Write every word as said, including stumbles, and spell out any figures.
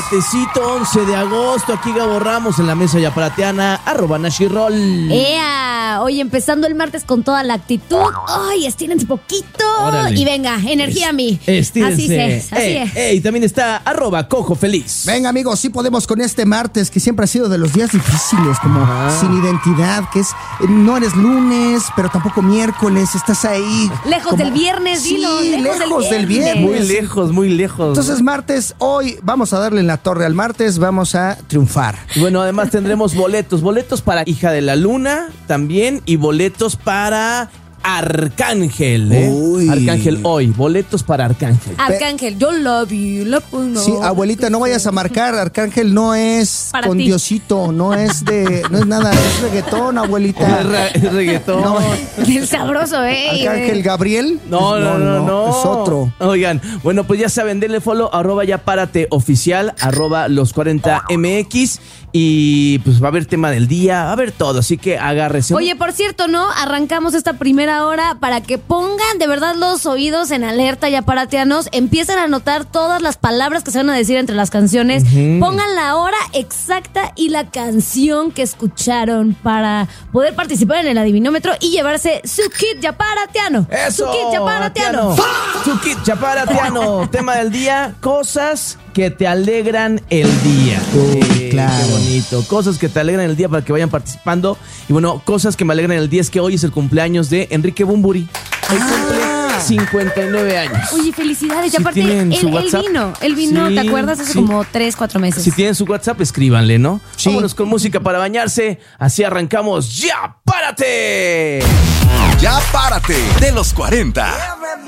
martesito once de agosto, aquí Gabo Ramos en la mesa yaparateana, arroba Nashirol. ¡Ea! Hoy empezando el martes con toda la actitud. ¡Ay, estírense poquito! Órale. Y venga, energía a mí. Estírense. Así es, así ey, es. ey, también está arroba Cojo Feliz. Venga, amigos, sí podemos con este martes que siempre ha sido de los días difíciles, como Ajá. sin identidad, que es, eh, no eres lunes, pero tampoco miércoles, estás ahí. Lejos como- del viernes, sí, dilo, lejos, lejos del del viernes. Muy lejos, muy lejos. Entonces, martes, hoy vamos a darle en la torre al martes, vamos a triunfar. Y bueno, además tendremos boletos, boletos para Hija de la Luna también y boletos para Arcángel, ¿eh? Uy. Arcángel hoy, boletos para Arcángel. Arcángel, yo la vi, la pongo. Sí, abuelita, no vayas a marcar, Arcángel no es Para con ti. Diosito, no es de, no es nada, es reggaetón, abuelita. Es re- es reggaetón. No. El sabroso, ¿eh? Arcángel Gabriel. No, no, no, no, Es otro. Oigan, bueno, pues ya saben, denle follow, arroba ya párate oficial, arroba los cuarenta M X. Y pues va a haber tema del día, va a haber todo, así que agárrese. Oye, por cierto, ¿no? Arrancamos esta primera hora para que pongan de verdad los oídos en alerta ya paratianos, empiecen a notar todas las palabras que se van a decir entre las canciones, Ujú. pongan la hora exacta y la canción que escucharon para poder participar en el adivinómetro y llevarse su kit ya paratiano. ¡Eso! Su kit ya paratiano. Su kit chaparatiano. Tema del día, cosas que te alegran el día. Uy, Eh, claro. Qué bonito. Cosas que te alegran el día para que vayan participando. Y bueno, cosas que me alegran el día es que hoy es el cumpleaños de Enrique Bumburi. Hoy cumple cincuenta y nueve años. Oye, felicidades. Y Si aparte, tienen él, su él WhatsApp. vino. Él vino, Sí, ¿te acuerdas? Hace sí. como tres, cuatro meses. Si tienen su WhatsApp, escríbanle, ¿no? Sí. Vámonos con música para bañarse. Así arrancamos. ¡Ya, párate! Ya párate de los cuarenta.